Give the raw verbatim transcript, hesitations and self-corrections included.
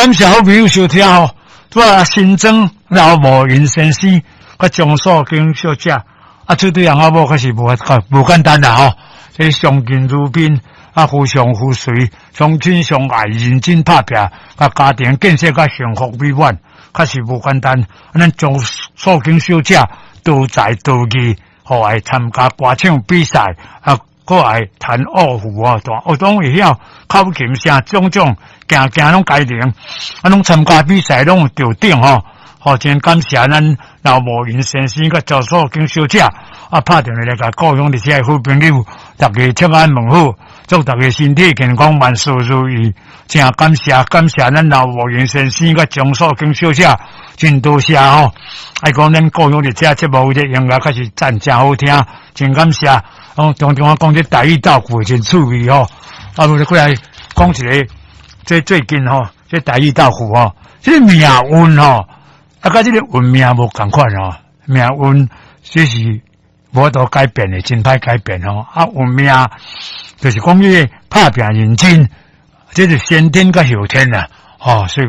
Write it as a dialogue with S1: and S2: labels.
S1: 感谢好朋友收听吼，我新增老无云先生，甲江素经小姐，啊，这对人阿某可是无无简单啦吼，这相敬如宾，啊，互相互随，相亲相爱，认真打拼，甲家庭建设甲幸福美满，确实无简单。咱江素经小姐多才多艺，互爱参加歌唱比赛，啊。个爱弹二胡啊，大学堂会晓口琴声种种，行行拢改良，啊，拢参加比赛拢有得奖吼。好，真感谢咱老无云先生甲赵素经小姐啊，拍电话来甲高雄的这些好朋友，大家请安问好，祝大家身体健康，万事如意。真感谢感谢咱老无云先生甲张素经小姐，真多谢吼。爱讲咱高雄的这节目的音乐开始赞真好听，真感谢。哦，常常我讲这台语豆腐真趣味吼，啊，我过来讲一个，这最近吼，这台语豆腐吼，这命运吼，啊，甲这个运命无共款吼，命运这是无多改变的，真歹改变吼，啊，运命就是讲这个拍拼认真，这是先天甲后天啦，吼，所以。